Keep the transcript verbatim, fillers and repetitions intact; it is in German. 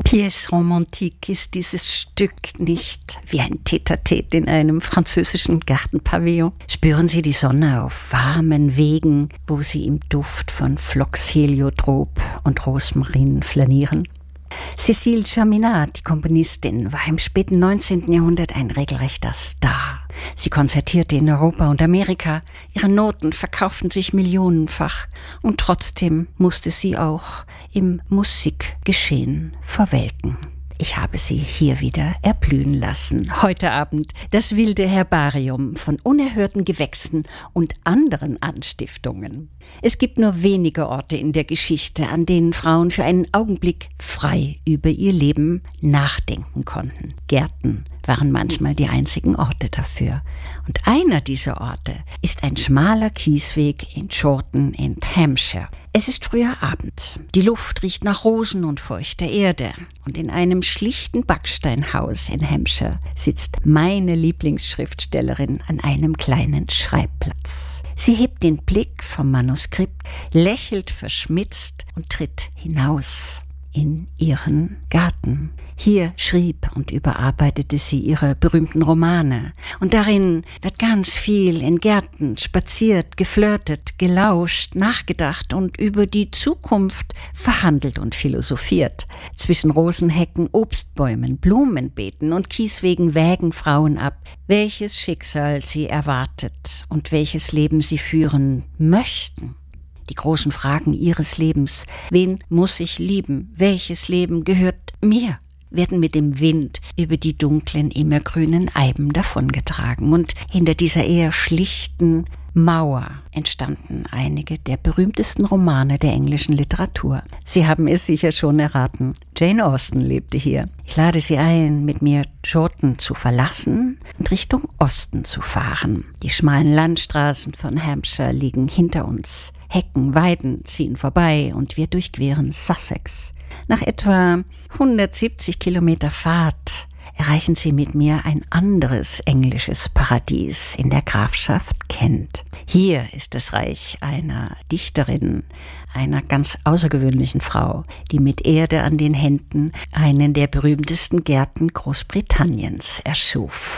Pièce romantique ist dieses Stück nicht wie ein Tête-à-tête in einem französischen Gartenpavillon. Spüren Sie die Sonne auf warmen Wegen, wo sie im Duft von Phlox-Heliotrop und Rosmarin flanieren? Cécile Chaminade, die Komponistin, war im späten neunzehnten Jahrhundert ein regelrechter Star. Sie konzertierte in Europa und Amerika. Ihre Noten verkauften sich millionenfach. Und trotzdem musste sie auch im Musikgeschehen verwelken. Ich habe sie hier wieder erblühen lassen. Heute Abend das wilde Herbarium von unerhörten Gewächsen und anderen Anstiftungen. Es gibt nur wenige Orte in der Geschichte, an denen Frauen für einen Augenblick frei über ihr Leben nachdenken konnten. Gärten waren manchmal die einzigen Orte dafür. Und einer dieser Orte ist ein schmaler Kiesweg in Chawton in Hampshire. Es ist früher Abend. Die Luft riecht nach Rosen und feuchter Erde. Und in einem schlichten Backsteinhaus in Hampshire sitzt meine Lieblingsschriftstellerin an einem kleinen Schreibplatz. Sie hebt den Blick vom Manuskript, lächelt verschmitzt und tritt hinaus in ihren Garten. Hier schrieb und überarbeitete sie ihre berühmten Romane. Und darin wird ganz viel in Gärten spaziert, geflirtet, gelauscht, nachgedacht und über die Zukunft verhandelt und philosophiert. Zwischen Rosenhecken, Obstbäumen, Blumenbeeten und Kieswegen wägen Frauen ab, welches Schicksal sie erwartet und welches Leben sie führen möchten. Die großen Fragen ihres Lebens. Wen muss ich lieben? Welches Leben gehört mir? Werden mit dem Wind über die dunklen, immergrünen Eiben davongetragen. Und hinter dieser eher schlichten Mauer entstanden einige der berühmtesten Romane der englischen Literatur. Sie haben es sicher schon erraten. Jane Austen lebte hier. Ich lade Sie ein, mit mir Chawton zu verlassen und Richtung Osten zu fahren. Die schmalen Landstraßen von Hampshire liegen hinter uns. Hecken, Weiden ziehen vorbei und wir durchqueren Sussex. Nach etwa hundertsiebzig Kilometer Fahrt erreichen Sie mit mir ein anderes englisches Paradies in der Grafschaft Kent. Hier ist das Reich einer Dichterin, einer ganz außergewöhnlichen Frau, die mit Erde an den Händen einen der berühmtesten Gärten Großbritanniens erschuf.